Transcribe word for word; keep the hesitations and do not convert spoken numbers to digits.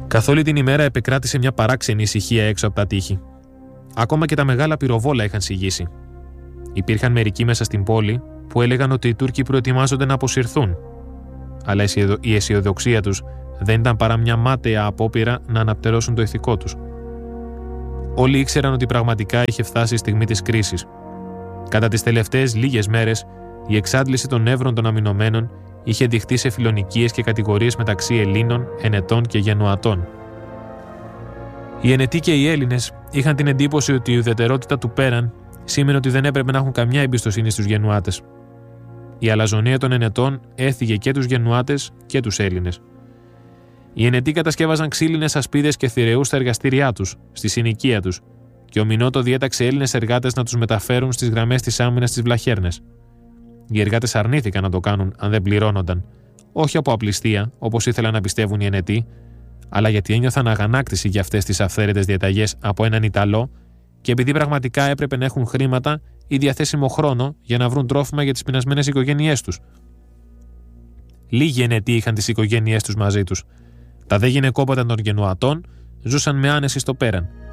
Καθ' όλη την ημέρα επεκράτησε μια παράξενη ησυχία έξω από τα τείχη. Ακόμα και τα μεγάλα πυροβόλα είχαν σιγήσει. Υπήρχαν μερικοί μέσα στην πόλη που έλεγαν ότι οι Τούρκοι προετοιμάζονται να αποσυρθούν. Αλλά η αισιοδοξία τους δεν ήταν παρά μια μάταια απόπειρα να αναπτερώσουν το ηθικό τους. Όλοι ήξεραν ότι πραγματικά είχε φτάσει η στιγμή της κρίσης. Κατά τις τελευταίες λίγες μέρες, η εξάντληση των νεύρων των αμυνωμένων είχε διχτεί σε φιλονικίες και κατηγορίες μεταξύ Ελλήνων, Ενετών και Γενουατών. Οι Ενετοί και οι Έλληνες είχαν την εντύπωση ότι η ουδετερότητα του Πέραν σήμαινε ότι δεν έπρεπε να έχουν καμιά εμπιστοσύνη στους Γενουάτες. Η αλαζονία των Ενετών έφυγε και τους Γενουάτες και τους Έλληνες. Οι Ενετοί κατασκεύαζαν ξύλινες ασπίδες και θηρεούς στα εργαστήριά τους, στη συνοικία τους, και ο Μινότο διέταξε Έλληνες εργάτες να τους μεταφέρουν στις γραμμές της άμυνας στις Βλαχέρνες. Οι εργάτες αρνήθηκαν να το κάνουν αν δεν πληρώνονταν, όχι από απληστία, όπως ήθελαν να πιστεύουν οι Ενετοί, αλλά γιατί ένιωθαν αγανάκτηση για αυτές τις αυθαίρετες διαταγές από έναν Ιταλό και επειδή πραγματικά έπρεπε να έχουν χρήματα ή διαθέσιμο χρόνο για να βρουν τρόφιμα για τις πεινασμένες οικογένειές τους. Λίγοι Ενετοί είχαν τις οικογένειές τους μαζί τους. Τα δε γυναικόπατα των Γενουατών ζούσαν με άνεση στο Πέραν.